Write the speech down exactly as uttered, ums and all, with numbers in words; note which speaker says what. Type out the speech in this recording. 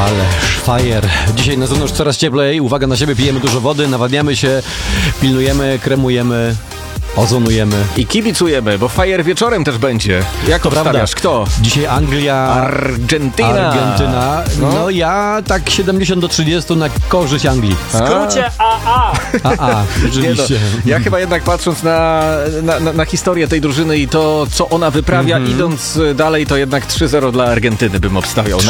Speaker 1: Ależ fajer. Dzisiaj na zewnątrz coraz cieplej. Uwaga na siebie, pijemy dużo wody, nawadniamy się, pilnujemy, kremujemy, ozonujemy.
Speaker 2: I kibicujemy, bo fajer wieczorem też będzie. Jak to obstawiasz? Kto?
Speaker 1: Dzisiaj Anglia,
Speaker 2: Argentyna.
Speaker 1: Argentyna. No. no ja tak siedemdziesiąt do trzydziestu na korzyść Anglii.
Speaker 3: W skrócie A A.
Speaker 1: A, a, rzeczywiście.
Speaker 2: No, ja chyba jednak patrząc na, na, na, na historię tej drużyny i to, co ona wyprawia, mm-hmm. idąc dalej, to jednak trzy zero dla Argentyny bym obstawiał.